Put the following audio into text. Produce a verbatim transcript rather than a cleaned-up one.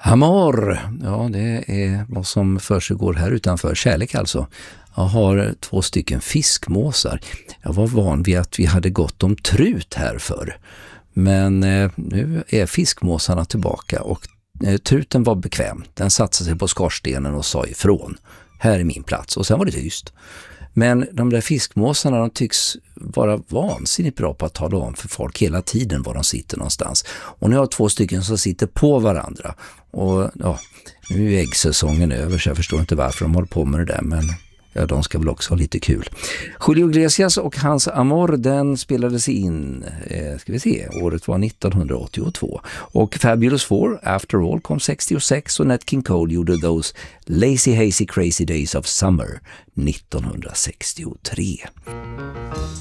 Amor, ja det är vad som försiggår här utanför. Kärlek alltså. Jag har två stycken fiskmåsar. Jag var van vid att vi hade gått om trut här förr. Men eh, nu är fiskmåsarna tillbaka och eh, truten var bekväm. Den satte sig på skorstenen och sa ifrån. Här är min plats. Och sen var det tyst. Men de där fiskmåsarna, de tycks vara vansinnigt bra på att tala om för folk hela tiden var de sitter någonstans. Och nu har jag två stycken som sitter på varandra. Och ja, nu är äggsäsongen över så jag förstår inte varför de håller på med det där, men ja, de ska väl också ha lite kul. Julio Iglesias och hans Amor, den spelades in, eh, ska vi se, året var nittonhundraåttiotvå. Och Fabulous Four, After All, kom sextiosex och Nat King Cole gjorde Those Lazy Hazy Crazy Days of Summer nittonhundrasextiotre.